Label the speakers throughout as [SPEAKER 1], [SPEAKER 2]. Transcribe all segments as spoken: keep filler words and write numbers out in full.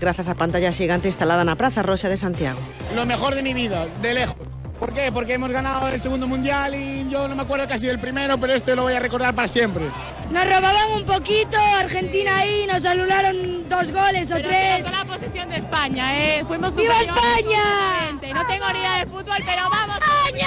[SPEAKER 1] grazas á pantalla xigante instalada na Praza Roxa de Santiago.
[SPEAKER 2] Lo mejor de mi vida, de lejos. ¿Por qué? Porque hemos ganado el segundo mundial y yo no me acuerdo casi del primero, pero este lo voy a recordar para siempre.
[SPEAKER 3] Nos robaban un poquito, Argentina ahí, nos anularon dos goles o
[SPEAKER 4] pero
[SPEAKER 3] tres.
[SPEAKER 4] la posesión de España, ¿eh? Fuimos
[SPEAKER 3] ¡Viva
[SPEAKER 4] superiores.
[SPEAKER 3] España!
[SPEAKER 4] No tengo ni idea de fútbol, pero vamos España.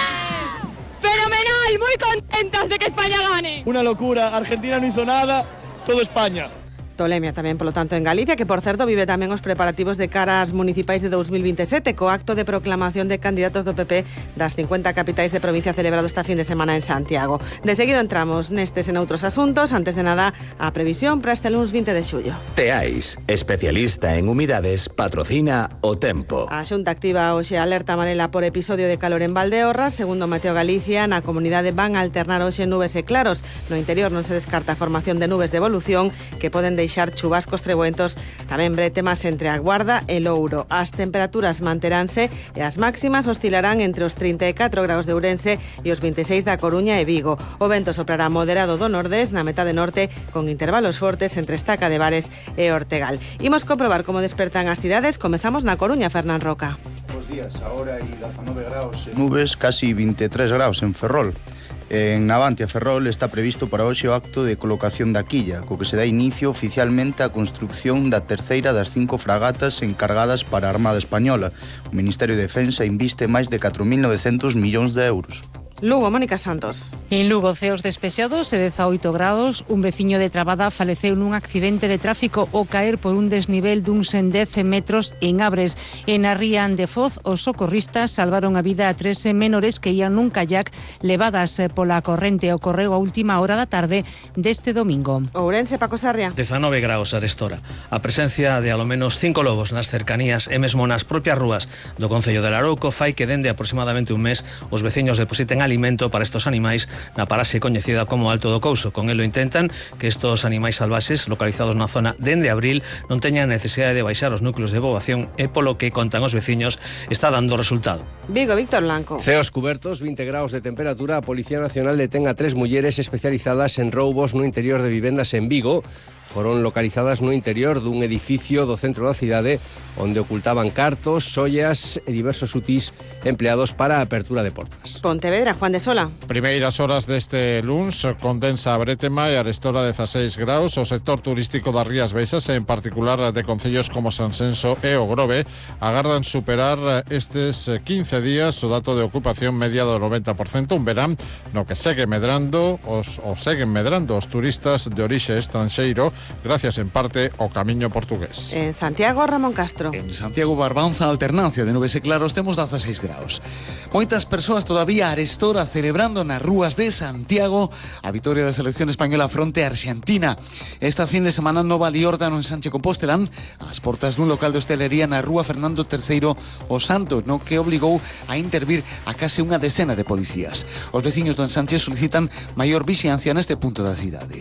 [SPEAKER 3] ¡Fenomenal! Muy contentos de que España gane.
[SPEAKER 2] Una locura, Argentina no hizo nada, todo España.
[SPEAKER 1] Tolemia tamén, polo tanto, en Galicia, que, por certo, vive tamén os preparativos de cara ás municipais de dos mil veintisiete, co acto de proclamación de candidatos do P P das cincuenta capitais de provincia celebrado esta fin de semana en Santiago. De seguido entramos nestes en outros asuntos. Antes de nada, a previsión para este luns vinte de xullo.
[SPEAKER 5] Teais, especialista en humidades, patrocina o tempo.
[SPEAKER 1] A Xunta activa hoxe alerta amarela por episodio de calor en Valdeorras. Segundo Meteo Galicia, na comunidade van a alternar hoxe nubes e claros. No interior non se descarta a formación de nubes de evolución que poden deixar chubascos trebuentos, tamén bretemas entre a Guarda e Louro. As temperaturas manteránse e as máximas oscilarán entre os trinta e catro graus de Ourense e os vinte e seis da Coruña e Vigo. O vento soprará moderado do nordés na metade norte con intervalos fortes entre Estaca de Bares e Ortegal. Imos comprobar como despertan as cidades. Comezamos na Coruña, Fernán Roca.
[SPEAKER 6] Bos días, ahora hai dezanove graus en nubes, casi vinte e tres graus en Ferrol. En Navantia, Ferrol, está previsto para hoxe o acto de colocación da quilla, co que se dá inicio oficialmente á construción da terceira das cinco fragatas encargadas para a Armada Española. O Ministerio de Defensa inviste máis de catro mil novecientos millóns de euros.
[SPEAKER 1] Lugo, Mónica Santos.
[SPEAKER 7] En Lugo, ceos despexados e dezaoito grados, un veciño de Trabada faleceu nun accidente de tráfico ao caer por un desnivel duns en dez metros en Abres. En a ría de Foz, os socorristas salvaron a vida a tres menores que ían nun kayak levadas pola corrente. Ocorreu a última hora da tarde deste domingo.
[SPEAKER 1] Ourense, Paco Sarria.
[SPEAKER 8] dezanove graus arestora. A presencia de alo menos cinco lobos nas cercanías e mesmo nas propias rúas do concello de Larouco fai que dende aproximadamente un mes os veciños depositen alimento para estos animais na parase coñecida como Alto do Couso. Con elo intentan que estos animais salvaxes localizados na zona dende abril non teñan necesidade de baixar os núcleos de poboación e polo que contan os veciños está dando resultado.
[SPEAKER 1] Vigo, Víctor Blanco.
[SPEAKER 9] Ceos cubertos, vinte graus de temperatura. A Policía Nacional detén a tres mulleres especializadas en roubos no interior de vivendas en Vigo. Foron localizadas no interior dun edificio do centro da cidade onde ocultaban cartos, sollas e diversos útiles empleados para a apertura de portas.
[SPEAKER 1] Pontevedra, Juan de Sola.
[SPEAKER 10] Primeiras horas deste luns condensa a Bretema e arestora dezaseis graus. O sector turístico das Rías Baixas, en particular de concellos como Sansenso e o Grove, agardan superar estes quince días o dato de ocupación media do noventa por cento, un verán no que segue medrando os, os seguen medrando os turistas de orixe estranxeiro, gracias en parte ao camiño portugués.
[SPEAKER 1] En Santiago, Ramón Castro.
[SPEAKER 11] En Santiago Barbanza, alternancia de nubes e claros, temos dezaseis graus. Moitas persoas todavía arestora celebrando nas rúas de Santiago a vitoria da selección española fronte a Arxentina. Esta fin de semana no Valiórdano en Sánchez Compostelán, ás portas dun local de hostelería na rúa Fernando terceiro o Santo, no que obligou a intervir a case unha decena de policías. Os veciños do Ensanche solicitan maior vixiancia neste punto da cidade.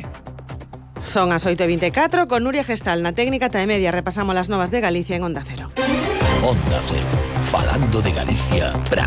[SPEAKER 1] Son as oito e vinte e catro, con Nuria Gestal na técnica Tae Media. Repasamos las novas de Galicia en Onda Cero.
[SPEAKER 5] Onda Cero, falando de Galicia.